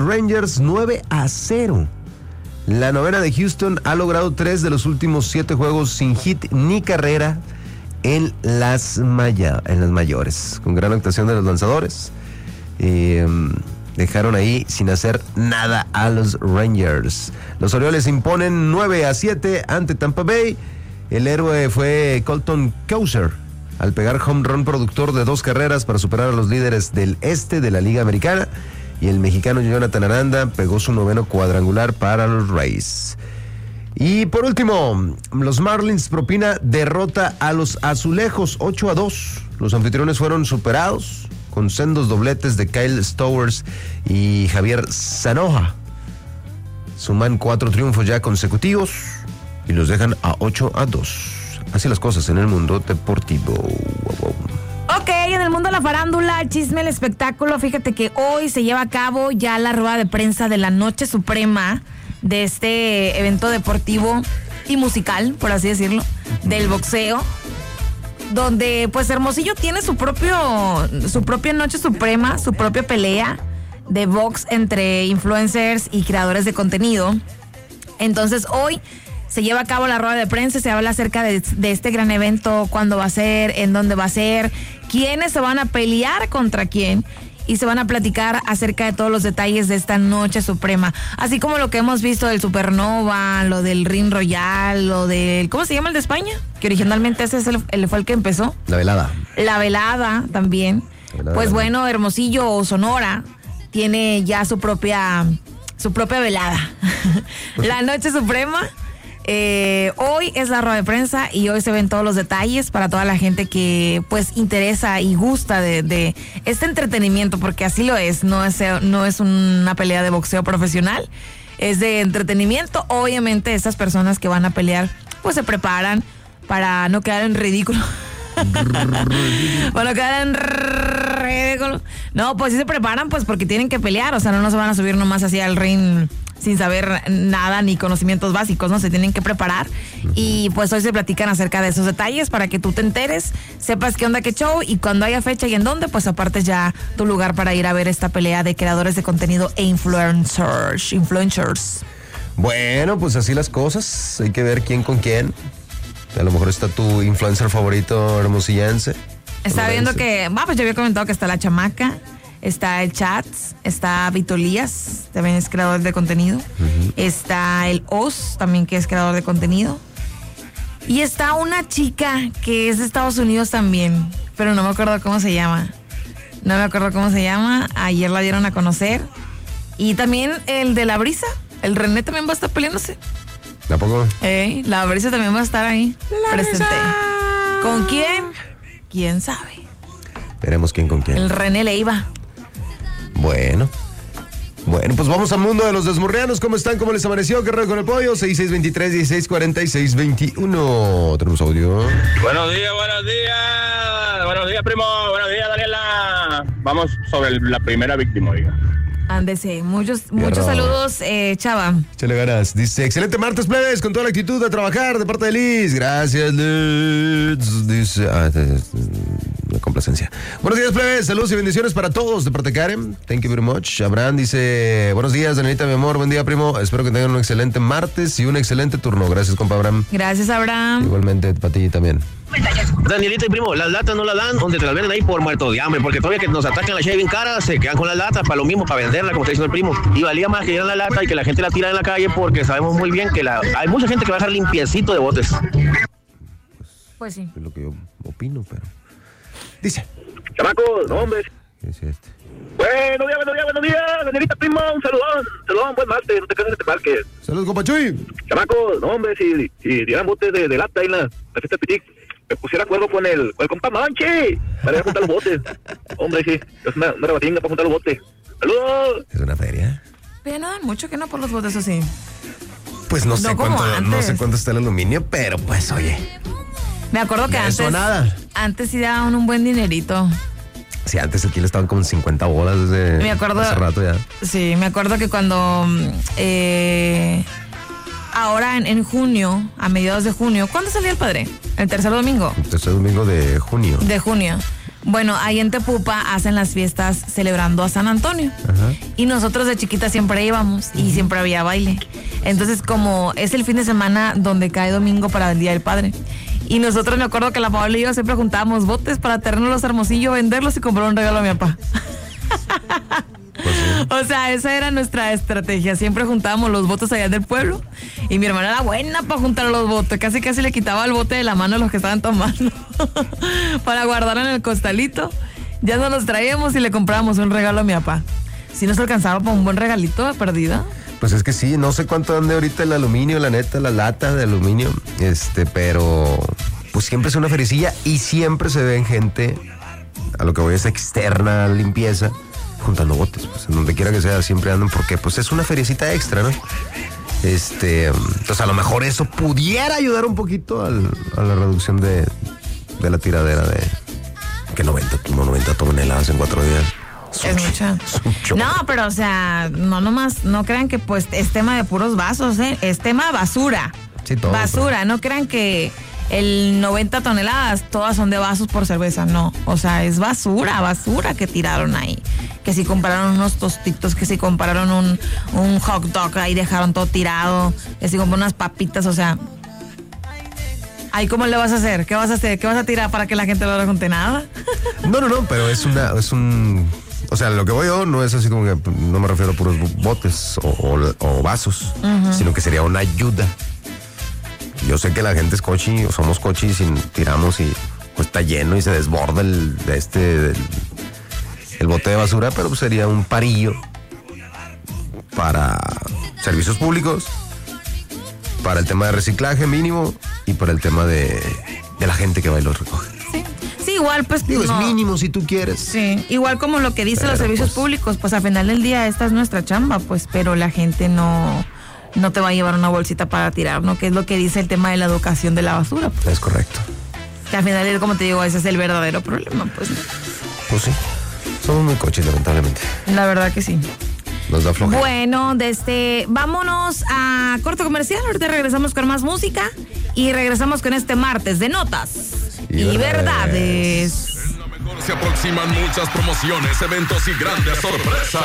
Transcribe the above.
Rangers 9-0. La novena de Houston ha logrado 3 de los últimos 7 juegos sin hit ni carrera en las mayores, con gran actuación de los lanzadores. Dejaron ahí sin hacer nada a los Rangers. Los Orioles imponen 9-7 ante Tampa Bay. El héroe fue Colton Cowser al pegar home run productor de 2 carreras para superar a los líderes del este de la Liga Americana. Y el mexicano Jonathan Aranda pegó su 9º cuadrangular para los Rays. Y por último, los Marlins propina derrota a los Azulejos 8-2. Los anfitriones fueron superados con sendos dobletes de Kyle Stowers y Javier Zanoja. Suman 4 triunfos ya consecutivos y los dejan a 8-2. Así las cosas en el mundo deportivo. Ok, en el mundo de la farándula, el chisme, el espectáculo, fíjate que hoy se lleva a cabo ya la rueda de prensa de la Noche Suprema de este evento deportivo y musical, por así decirlo, del boxeo, donde pues Hermosillo tiene su propia Noche Suprema, su propia pelea de box entre influencers y creadores de contenido. Entonces hoy se lleva a cabo la rueda de prensa, se habla acerca de este gran evento, cuándo va a ser, en dónde va a ser, quiénes se van a pelear contra quién, y se van a platicar acerca de todos los detalles de esta Noche Suprema, así como lo que hemos visto del Supernova, lo del Ring Royal, lo del, ¿cómo se llama el de España? Que originalmente ese es fue el que empezó. La velada. La velada también. La velada pues también. bueno, Hermosillo o Sonora tiene ya su propia velada. La Noche Suprema. Hoy es la rueda de prensa y hoy se ven todos los detalles para toda la gente que pues interesa y gusta de este entretenimiento, porque así lo es, no es una pelea de boxeo profesional, es de entretenimiento. Obviamente estas personas que van a pelear pues se preparan para no quedar en ridículo. Para no quedar en ridículo. No, pues sí se preparan pues porque tienen que pelear, o sea, no se van a subir nomás así al ring sin saber nada ni conocimientos básicos, ¿no? Se tienen que preparar y pues hoy se platican acerca de esos detalles para que tú te enteres, sepas qué onda, qué show, y cuando haya fecha y en dónde, pues apartes ya tu lugar para ir a ver esta pelea de creadores de contenido e influencers. Bueno, pues así las cosas, hay que ver quién con quién. A lo mejor está tu influencer favorito hermosillense. Estaba viendo que, pues yo había comentado que está la Chamaca, está el Chats, está Vito Lías, también es creador de contenido. Uh-huh. Está el Oz, también que es creador de contenido. Y está una chica que es de Estados Unidos también, pero no me acuerdo cómo se llama. Ayer la dieron a conocer. Y también el de La Brisa, el René también va a estar peleándose. ¿A poco? La Brisa también va a estar ahí. La presente. Brisa. ¿Con quién? ¿Quién sabe? Veremos quién con quién. El René Leiva. Bueno, pues vamos al mundo de los desmurrianos. ¿Cómo están? ¿Cómo les amaneció? ¿Qué rollo con el pollo? 6623-1646-21. Tenemos audio. Buenos días, primo. Buenos días, Daniela. Vamos sobre la primera víctima, oiga. Ándese, muchos saludos, Chava. Échale ganas. Dice, excelente martes, plebes, con toda la actitud a trabajar de parte de Liz. Gracias, Liz. Dice, la complacencia. Buenos días, plebes, saludos y bendiciones para todos de parte de Karen. Thank you very much. Abraham dice, buenos días, Danielita, mi amor, buen día, primo. Espero que tengan un excelente martes y un excelente turno. Gracias, compa Abraham. Gracias, Abraham. Igualmente, para ti también. Danielita y primo, las latas no las dan donde te las venden ahí por muerto de hambre, porque todavía que nos atacan la cheve bien cara, se quedan con las latas para lo mismo, para venderla, como está diciendo el primo. Y valía más que dieran la lata y que la gente la tira en la calle, porque sabemos muy bien que hay mucha gente que va a dejar limpiecito de botes. Pues sí. Es lo que yo opino, pero... Dice. Chamacos, no, hombre. ¿Qué es este? Buenos días, Danielita, primo, un saludón, buen martes, no te canses de parque. Saludos, compa Chuy. Chamacos, no, hombre, si dieran botes de lata ahí en la fiesta Pitic, me pusiera acuerdo con el compa Manche para ir a juntar los botes. Hombre, sí, es una rebatinga para juntar los botes. ¡Saludos! ¿Es una feria? Pero no dan mucho que no por los botes, ¿o sí? Pues no sé cuánto está el aluminio, pero pues oye. Me acuerdo que antes sí daban un buen dinerito. Sí, antes aquí le estaban como 50 bolas me acuerdo, hace rato ya. Sí, me acuerdo que cuando ahora en junio, a mediados de junio, ¿cuándo salía el padre? ¿El tercer domingo? El tercer domingo de junio. De junio. Bueno, ahí en Tepupa hacen las fiestas celebrando a San Antonio. Ajá. Y nosotros de chiquitas siempre íbamos y siempre había baile. Entonces, como es el fin de semana donde cae domingo para el Día del Padre. Y nosotros, me acuerdo que la Paola y yo siempre juntábamos botes para tenerlos a Hermosillo, venderlos y comprar un regalo a mi papá. Pues sí. O sea, esa era nuestra estrategia. Siempre juntábamos los botes allá del pueblo. Y mi hermana era buena para juntar los botes. Casi le quitaba el bote de la mano a los que estaban tomando. Para guardar en el costalito. Ya nos los traíamos y le comprábamos un regalo a mi papá. Si nos alcanzaba para un buen regalito de perdida. Pues es que sí, no sé cuánto ande ahorita el aluminio, la neta, la lata de aluminio, pero pues siempre es una feriecilla y siempre se ven gente, a lo que voy es externa limpieza, juntando botes, pues en donde quiera que sea siempre andan, porque pues es una feriecita extra, ¿no? Entonces a lo mejor eso pudiera ayudar un poquito a la reducción de la tiradera de que 90 toneladas en 4 días. Es mucha. No, pero o sea, no crean que pues es tema de puros vasos, es tema basura. Sí, todo. Basura, pues. No crean que el 90 toneladas todas son de vasos por cerveza, no. O sea, es basura que tiraron ahí. Que si compraron unos tostitos, que si compraron un hot dog, ahí dejaron todo tirado, que si compraron unas papitas, o sea. Ay, ¿cómo le vas a hacer? ¿Qué vas a hacer? ¿Qué vas a tirar para que la gente no le conte nada? No, pero o sea, lo que voy yo no es así como que no me refiero a puros botes o vasos, sino que sería una ayuda. Yo sé que la gente es cochi, o somos cochis y tiramos y pues está lleno y se desborda el bote de basura, pero pues sería un parillo para servicios públicos, para el tema de reciclaje mínimo y para el tema de la gente que va y los recoge. Sí, igual pues digo, no. Es mínimo si tú quieres. Sí, igual como lo que dicen los servicios públicos, pues al final del día esta es nuestra chamba, pues, pero la gente no te va a llevar una bolsita para tirar, ¿no? Que es lo que dice el tema de la educación de la basura. Pues. Es correcto. Que al final, como te digo, ese es el verdadero problema, pues. Pues sí, somos muy coches, lamentablemente. La verdad que sí. Nos da flojera. Bueno, vámonos a corte comercial, ahorita regresamos con más música y regresamos con este martes de notas y verdades. En la mejor se aproximan muchas promociones, eventos y grandes sorpresas.